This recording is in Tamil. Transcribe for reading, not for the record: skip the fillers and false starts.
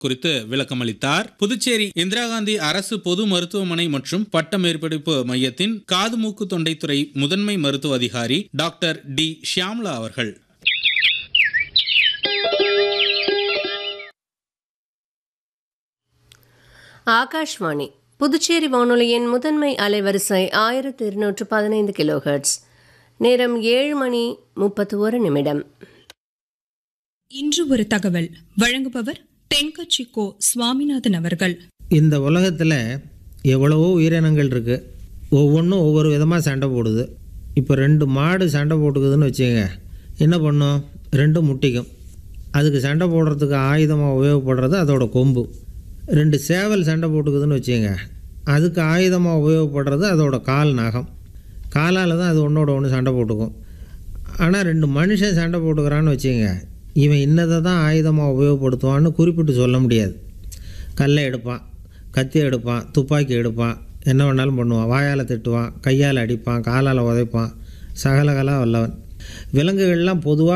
குறித்து விளக்கமளித்தார். புதுச்சேரி இந்திரா காந்தி அரசு பொது மருத்துவமனை மற்றும் பட்ட மேற்படிப்பு மையத்தின் காது மூக்கு தொண்டைத்துறை முதன்மை மருத்துவ அதிகாரி டாக்டர் டி ஷியாம்லா அவர்கள். ஆகாஷ்வாணி புதுச்சேரி வானொலியின் முதன்மை அலைவரிசை 1215 கிலோஹெர்ட்ஸ். நேரம் 7:31. இன்று ஒரு தகவல் வழங்குபவர் தென்கட்சி கோ சுவாமிநாதன் அவர்கள். இந்த உலகத்தில் எவ்வளவோ உயிரினங்கள் இருக்குது. ஒவ்வொன்றும் ஒவ்வொரு விதமாக சண்டை போடுது. இப்போ 2 மாடு சண்டை போட்டுக்குதுன்னு வச்சுங்க, என்ன பண்ணும்? 2 முட்டிக்கும். அதுக்கு சண்டை போடுறதுக்கு ஆயுதமாக உபயோகப்படுறது அதோட கொம்பு. 2 சேவல் சண்டை போட்டுக்குதுன்னு வச்சுங்க, அதுக்கு ஆயுதமாக உபயோகப்படுறது அதோட கால் நகம். காலால் தான் அது ஒன்றோட ஒன்று சண்டை போட்டுக்கும். ஆனால் 2 மனுஷன் சண்டை போட்டுக்கிறான்னு வச்சுங்க, இவன் இன்னதை தான் ஆயுதமாக உபயோகப்படுத்துவான்னு குறிப்பிட்டு சொல்ல முடியாது. கல்லை எடுப்பான், கத்தி எடுப்பான், துப்பாக்கி எடுப்பான், என்ன வேணாலும் பண்ணுவான். வாயால் திட்டுவான், கையால் அடிப்பான், காலால் உதைப்பான், சகலகலா வல்லவன். விலங்குகள்லாம் பொதுவாக